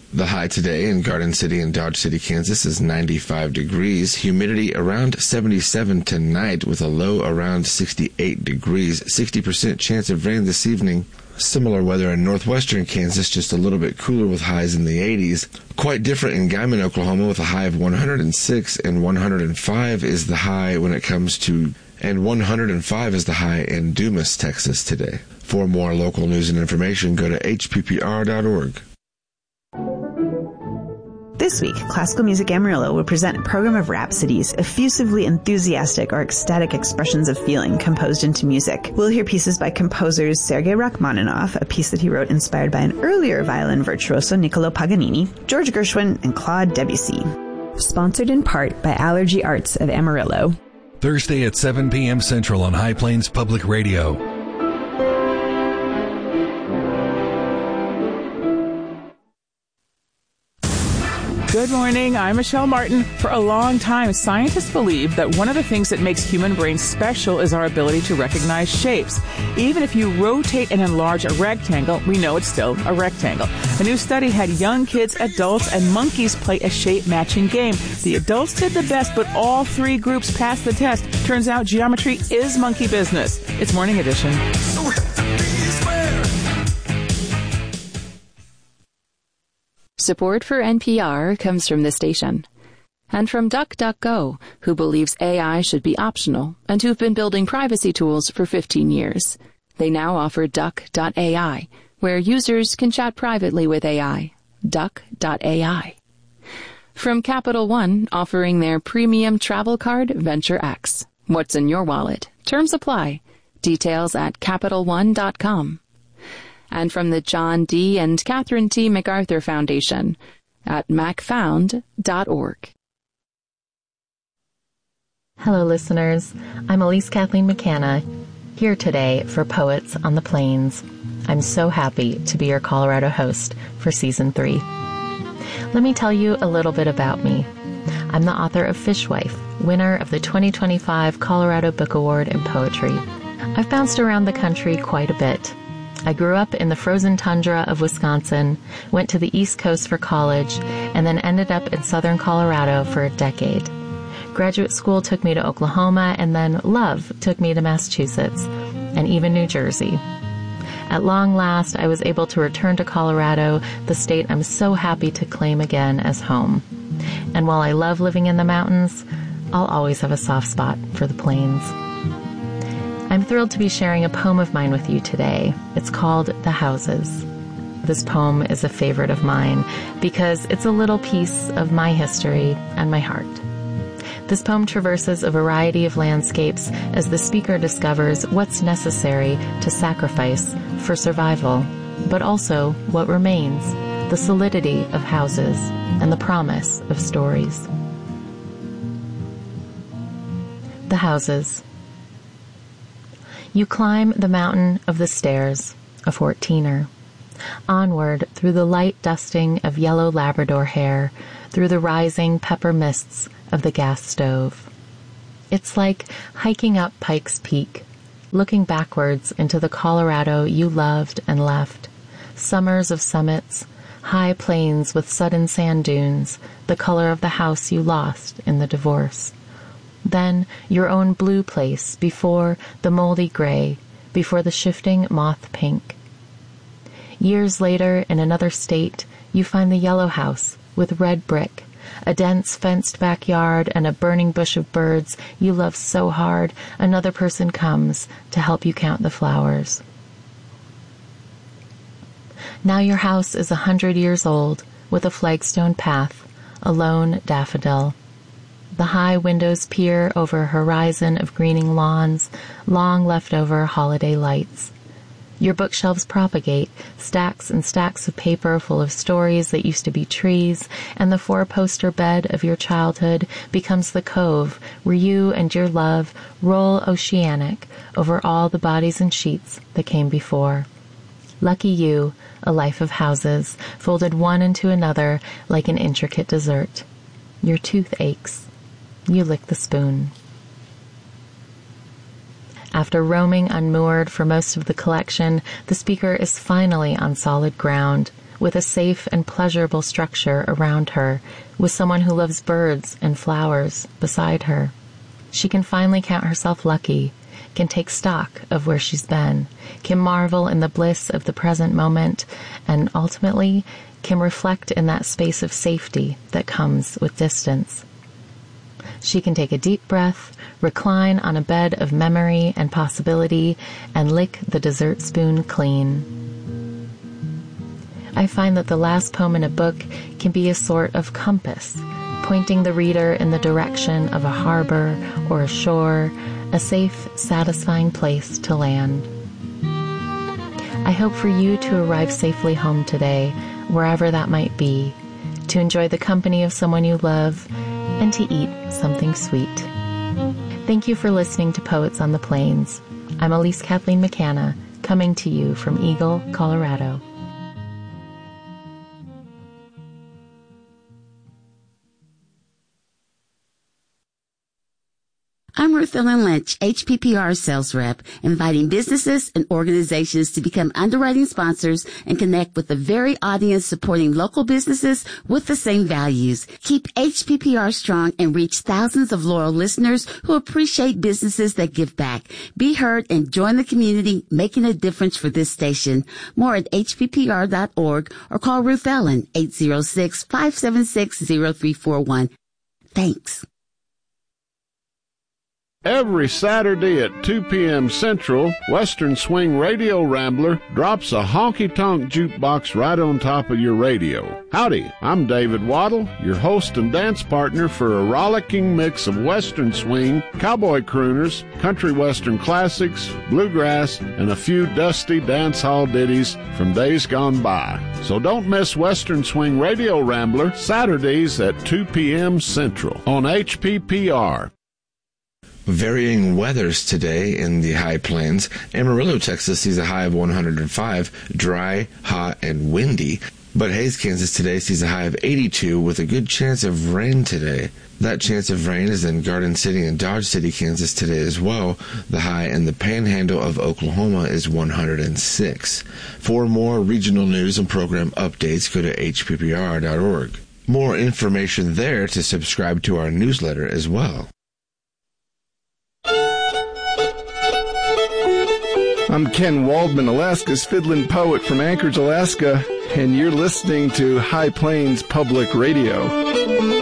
The high today in Garden City and Dodge City, Kansas is 95 degrees. Humidity around 77 tonight with a low around 68 degrees. 60% chance of rain this evening. Similar weather in northwestern Kansas, just a little bit cooler with highs in the 80s. Quite different in Guyman, Oklahoma with a high of 106 and 105 is the high when it comes to, and 105 is the high in Dumas, Texas today. For more local news and information, go to hppr.org. This week, Classical Music Amarillo will present a program of rhapsodies, effusively enthusiastic or ecstatic expressions of feeling composed into music. We'll hear pieces by composers Sergei Rachmaninoff, a piece that he wrote inspired by an earlier violin virtuoso Niccolo Paganini, George Gershwin, and Claude Debussy. Sponsored in part by Allergy Arts of Amarillo. Thursday at 7 p.m. Central on High Plains Public Radio. Good morning, I'm Michelle Martin. For a long time, scientists believe that one of the things that makes human brains special is our ability to recognize shapes. Even if you rotate and enlarge a rectangle, we know it's still a rectangle. A new study had young kids, adults, and monkeys play a shape-matching game. The adults did the best, but all three groups passed the test. Turns out geometry is monkey business. It's Morning Edition. Support for NPR comes from the station and from DuckDuckGo, who believes AI should be optional and who've been building privacy tools for 15 years. They now offer Duck.ai, where users can chat privately with AI. Duck.ai. From Capital One, offering their premium travel card, Venture X. What's in your wallet? Terms apply. Details at CapitalOne.com. And from the John D. and Catherine T. MacArthur Foundation at macfound.org. Hello, listeners. I'm Elise Kathleen McCanna, here today for Poets on the Plains. I'm so happy to be your Colorado host for Season 3. Let me tell you a little bit about me. I'm the author of Fishwife, winner of the 2025 Colorado Book Award in Poetry. I've bounced around the country quite a bit. I grew up in the frozen tundra of Wisconsin, went to the East Coast for college, and then ended up in southern Colorado for a decade. Graduate school took me to Oklahoma, and then love took me to Massachusetts, and even New Jersey. At long last, I was able to return to Colorado, the state I'm so happy to claim again as home. And while I love living in the mountains, I'll always have a soft spot for the plains. I'm thrilled to be sharing a poem of mine with you today. It's called The Houses. This poem is a favorite of mine because it's a little piece of my history and my heart. This poem traverses a variety of landscapes as the speaker discovers what's necessary to sacrifice for survival, but also what remains, the solidity of houses and the promise of stories. The Houses. You climb the mountain of the stairs, a 14er. Onward through the light dusting of yellow Labrador hair, through the rising pepper mists of the gas stove. It's like hiking up Pikes Peak, looking backwards into the Colorado you loved and left. Summers of summits, high plains with sudden sand dunes, the color of the house you lost in the divorce. Then your own blue place before the moldy gray, before the shifting moth pink. Years later, in another state, you find the yellow house with red brick, a dense fenced backyard and a burning bush of birds you love so hard another person comes to help you count the flowers. Now your house is 100 years old with a flagstone path, a lone daffodil. The high windows peer over a horizon of greening lawns, long leftover holiday lights. Your bookshelves propagate, stacks and stacks of paper full of stories that used to be trees, and the four-poster bed of your childhood becomes the cove where you and your love roll oceanic over all the bodies and sheets that came before. Lucky you, a life of houses, folded one into another like an intricate dessert. Your tooth aches. You lick the spoon. After roaming unmoored for most of the collection, the speaker is finally on solid ground, with a safe and pleasurable structure around her, with someone who loves birds and flowers beside her. She can finally count herself lucky, can take stock of where she's been, can marvel in the bliss of the present moment, and ultimately can reflect in that space of safety that comes with distance. She can take a deep breath, recline on a bed of memory and possibility, and lick the dessert spoon clean. I find that the last poem in a book can be a sort of compass, pointing the reader in the direction of a harbor or a shore, a safe, satisfying place to land. I hope for you to arrive safely home today, wherever that might be, to enjoy the company of someone you love, and to eat something sweet. Thank you for listening to Poets on the Plains. I'm Elise Kathleen McCanna, coming to you from Eagle, Colorado. I'm Ruth Ellen Lynch, HPPR sales rep, inviting businesses and organizations to become underwriting sponsors and connect with the very audience supporting local businesses with the same values. Keep HPPR strong and reach thousands of loyal listeners who appreciate businesses that give back. Be heard and join the community making a difference for this station. More at hppr.org or call Ruth Ellen, 806-576-0341. Thanks. Every Saturday at 2 p.m. Central, Western Swing Radio Rambler drops a honky-tonk jukebox right on top of your radio. Howdy, I'm David Waddle, your host and dance partner for a rollicking mix of Western Swing, cowboy crooners, country western classics, bluegrass, and a few dusty dance hall ditties from days gone by. So don't miss Western Swing Radio Rambler, Saturdays at 2 p.m. Central on HPPR. Varying weathers today in the high plains. Amarillo, Texas sees a high of 105, dry, hot, and windy. But Hays, Kansas today sees a high of 82 with a good chance of rain today. That chance of rain is in Garden City and Dodge City, Kansas today as well. The high in the Panhandle of Oklahoma is 106. For more regional news and program updates, go to hppr.org. More information there to subscribe to our newsletter as well. I'm Ken Waldman, Alaska's fiddlin' poet from Anchorage, Alaska, and you're listening to High Plains Public Radio.